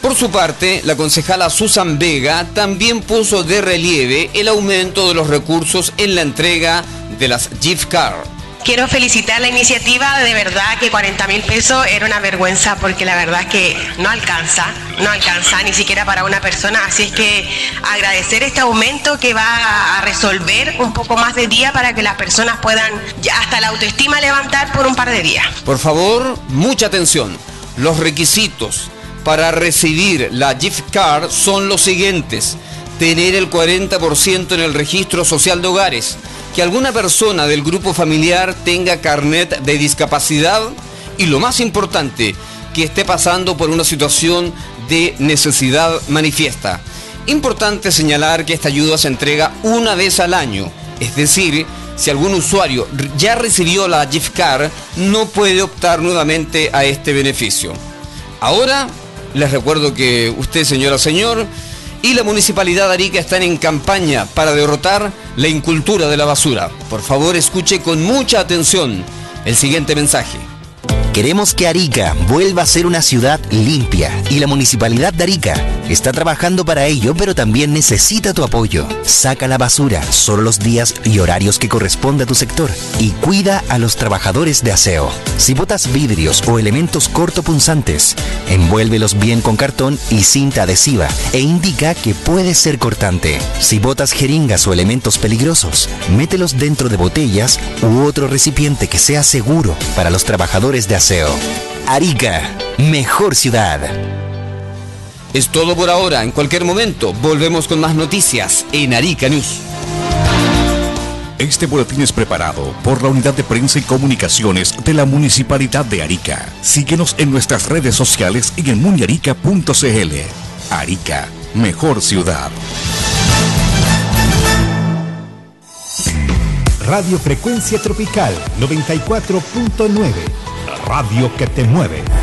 Por su parte, la concejala Susan Vega también puso de relieve el aumento de los recursos en la entrega de las gift cards. Quiero felicitar la iniciativa, de verdad que 40.000 pesos era una vergüenza porque la verdad es que no alcanza ni siquiera para una persona, así es que agradecer este aumento que va a resolver un poco más de día para que las personas puedan ya hasta la autoestima levantar por un par de días. Por favor, mucha atención. Los requisitos para recibir la gift card son los siguientes: tener el 40% en el registro social de hogares, que alguna persona del grupo familiar tenga carnet de discapacidad y, lo más importante, que esté pasando por una situación de necesidad manifiesta. Importante señalar que esta ayuda se entrega una vez al año, es decir, si algún usuario ya recibió la gift card, no puede optar nuevamente a este beneficio. Ahora, les recuerdo que usted, señora, señor, y la Municipalidad de Arica están en campaña para derrotar la incultura de la basura. Por favor, escuche con mucha atención el siguiente mensaje. Queremos que Arica vuelva a ser una ciudad limpia y la Municipalidad de Arica está trabajando para ello, pero también necesita tu apoyo. Saca la basura solo los días y horarios que corresponde a tu sector y cuida a los trabajadores de aseo. Si botas vidrios o elementos cortopunzantes, envuélvelos bien con cartón y cinta adhesiva e indica que puede ser cortante. Si botas jeringas o elementos peligrosos, mételos dentro de botellas u otro recipiente que sea seguro para los trabajadores de aseo. Arica, mejor ciudad. Es todo por ahora. En cualquier momento volvemos con más noticias en Arica News. Este boletín es preparado por la Unidad de Prensa y Comunicaciones de la Municipalidad de Arica. Síguenos en nuestras redes sociales y en muniarica.cl. Arica, mejor ciudad. Radio Frecuencia Tropical 94.9. Radio que te mueve.